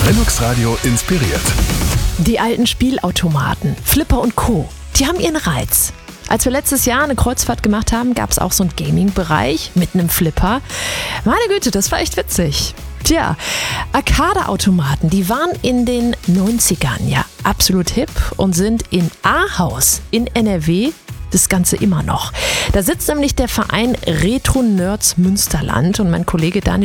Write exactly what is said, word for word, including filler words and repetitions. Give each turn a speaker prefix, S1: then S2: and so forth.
S1: Lennox Radio inspiriert.
S2: Die alten Spielautomaten, Flipper und Co., die haben ihren Reiz. Als wir letztes Jahr eine Kreuzfahrt gemacht haben, gab es auch so einen Gaming-Bereich mit einem Flipper. Meine Güte, das war echt witzig. Tja, Arcade-Automaten, die waren in den neunzigern ja absolut hip und sind in Ahaus in N R W das Ganze immer noch. Da sitzt nämlich der Verein Retro Nerds Münsterland und mein Kollege Daniel